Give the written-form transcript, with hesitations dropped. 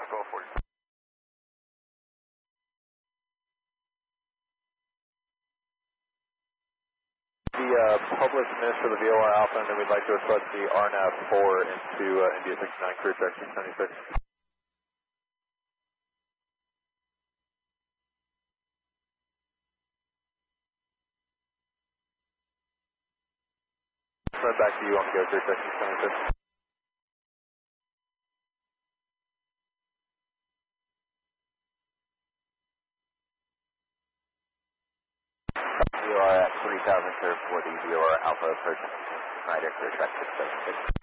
1240. The public miss for the VOR Alpha, and then we'd like to request the RNAV 4 into India 69, crew check 676. Right back to you on the go, crew check 676. VOR at 3000 curve for the VOR Alpha approach. Snyder, crew check 676.